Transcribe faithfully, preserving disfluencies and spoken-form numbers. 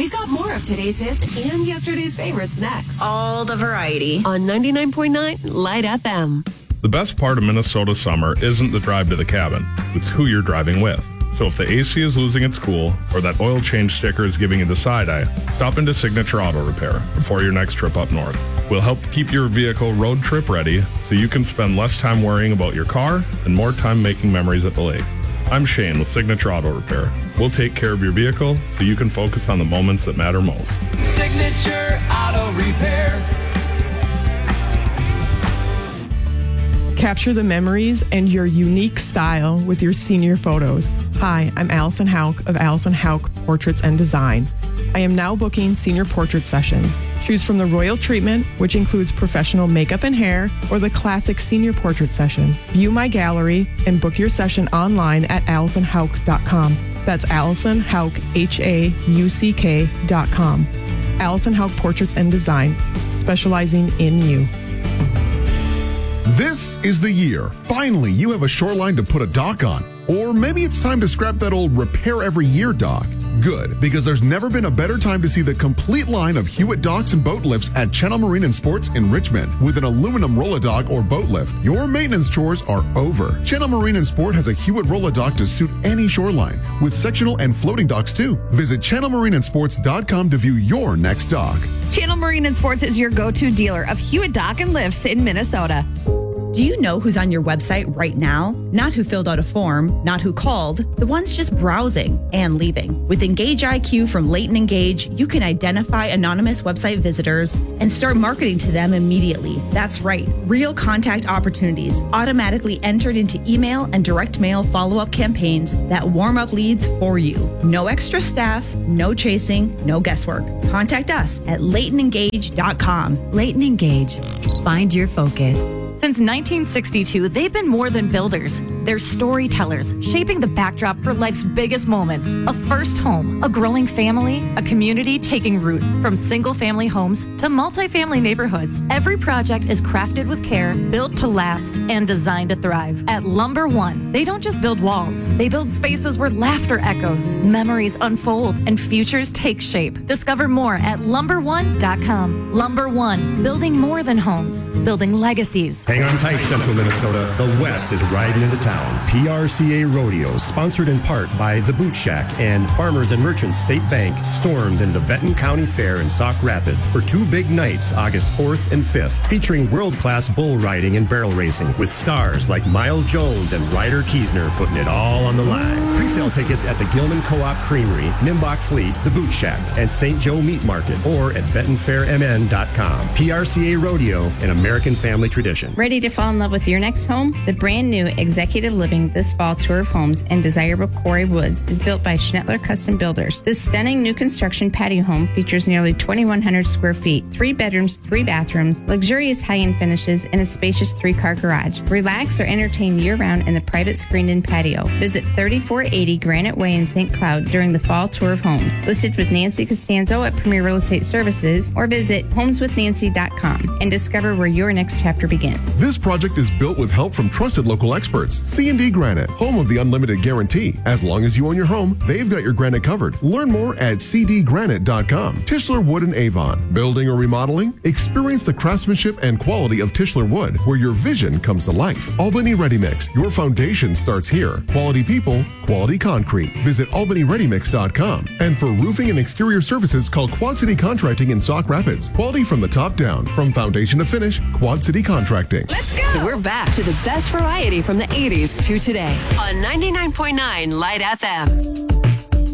We've got more of today's hits and yesterday's favorites next. All the variety. On ninety-nine point nine Light F M. The best part of Minnesota summer isn't the drive to the cabin. It's who you're driving with. So if the A C is losing its cool or that oil change sticker is giving you the side eye, stop into Signature Auto Repair before your next trip up north. We'll help keep your vehicle road trip ready so you can spend less time worrying about your car and more time making memories at the lake. I'm Shane with Signature Auto Repair. We'll take care of your vehicle so you can focus on the moments that matter most. Signature Auto Repair. Capture the memories and your unique style with your senior photos. Hi, I'm Allison Hauk of Allison Hauk Portraits and Design. I am now booking senior portrait sessions. Choose from the Royal Treatment, which includes professional makeup and hair, or the classic senior portrait session. View my gallery and book your session online at allison hauk dot com. That's Allison Hauk, H A U C K dot com. Allison Hauk Portraits and Design, specializing in you. This is the year. Finally, you have a shoreline to put a dock on. Or maybe it's time to scrap that old repair every year dock. Good, because there's never been a better time to see the complete line of Hewitt docks and boat lifts at Channel Marine and Sports in Richmond. With an aluminum roll-a-dock or boat lift, your maintenance chores are over. Channel Marine and Sport has a Hewitt roll-a-dock to suit any shoreline, with sectional and floating docks too. Visit channel marine and sports dot com to view your next dock. Channel Marine and Sports is your go-to dealer of Hewitt dock and lifts in Minnesota. Do you know who's on your website right now? Not who filled out a form, not who called, the ones just browsing and leaving. With Engage I Q from Leighton Engage, you can identify anonymous website visitors and start marketing to them immediately. That's right, real contact opportunities automatically entered into email and direct mail follow-up campaigns that warm up leads for you. No extra staff, no chasing, no guesswork. Contact us at leighton engage dot com. Leighton Engage. Find your focus. Since nineteen sixty-two, they've been more than builders. They're storytellers, shaping the backdrop for life's biggest moments. A first home, a growing family, a community taking root. From single-family homes to multifamily neighborhoods, every project is crafted with care, built to last, and designed to thrive. At Lumber One, they don't just build walls. They build spaces where laughter echoes, memories unfold, and futures take shape. Discover more at lumber one dot com. Lumber One, building more than homes, building legacies. Hang on tight, Central Minnesota. The West is riding into town. P R C A Rodeo, sponsored in part by The Boot Shack and Farmers and Merchants State Bank, storms into the Benton County Fair in Sauk Rapids for two big nights, August fourth and fifth, featuring world-class bull riding and barrel racing with stars like Miles Jones and Ryder Kiesner putting it all on the line. Pre-sale tickets at the Gilman Co-op Creamery, Nimbach Fleet, The Boot Shack, and Saint Joe Meat Market, or at benton fair m n dot com. P R C A Rodeo, an American family tradition. Ready to fall in love with your next home? The brand new Executive Living This Fall Tour of Homes in desirable Quarry Woods is built by Schnettler Custom Builders. This stunning new construction patio home features nearly twenty-one hundred square feet, three bedrooms, three bathrooms, luxurious high-end finishes, and a spacious three-car garage. Relax or entertain year-round in the private screened-in patio. Visit thirty-four eighty Granite Way in Saint Cloud during the Fall Tour of Homes. Listed with Nancy Costanzo at Premier Real Estate Services, or visit homes with nancy dot com and discover where your next chapter begins. This project is built with help from trusted local experts. C and D Granite, home of the unlimited guarantee. As long as you own your home, they've got your granite covered. Learn more at c d granite dot com. Tischler Wood in Avon. Building or remodeling? Experience the craftsmanship and quality of Tischler Wood, where your vision comes to life. Albany Ready Mix. Your foundation starts here. Quality people, quality concrete. Visit albany ready mix dot com. And for roofing and exterior services, call Quad City Contracting in Sauk Rapids. Quality from the top down. From foundation to finish, Quad City Contracting. Let's go! So we're back to the best variety from the eighties to today on ninety-nine point nine Light F M.